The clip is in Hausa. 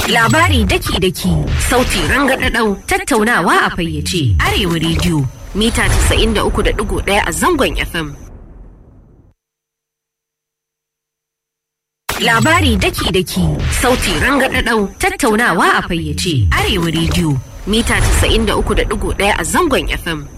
Labari daki-daki, sauti rangadadau, tattaunawa a fayyace. Arewa rediyo, mita 93.1 a zangon FM. Labari daki-daki, sauti rangadadau, tattaunawa a fayyace. Arewa rediyo, mita 93.1 a zangon FM.